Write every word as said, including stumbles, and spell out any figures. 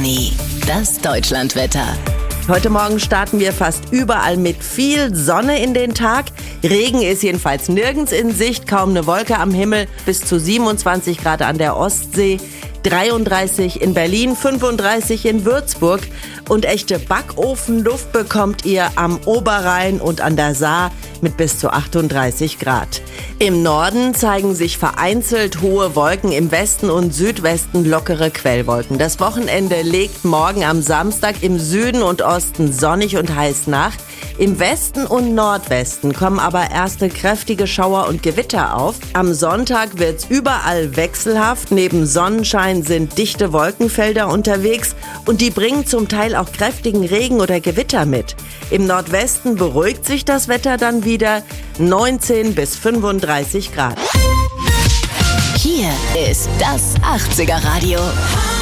Hurricane, das Deutschlandwetter. Heute Morgen starten wir fast überall mit viel Sonne in den Tag. Regen ist jedenfalls nirgends in Sicht, kaum eine Wolke am Himmel, bis zu siebenundzwanzig Grad an der Ostsee, dreiunddreißig in Berlin, fünfunddreißig in Würzburg und echte Backofenluft bekommt ihr am Oberrhein und an der Saar mit bis zu achtunddreißig Grad. Im Norden zeigen sich vereinzelt hohe Wolken, im Westen und Südwesten lockere Quellwolken. Das Wochenende legt morgen am Samstag im Süden und Osten sonnig und heiß nach. Im Westen und Nordwesten kommen aber erste kräftige Schauer und Gewitter auf. Am Sonntag wird's überall wechselhaft. Neben Sonnenschein sind dichte Wolkenfelder unterwegs und die bringen zum Teil auch kräftigen Regen oder Gewitter mit. Im Nordwesten beruhigt sich das Wetter dann wieder, neunzehn bis fünfunddreißig Grad. Hier ist das achtziger Radio.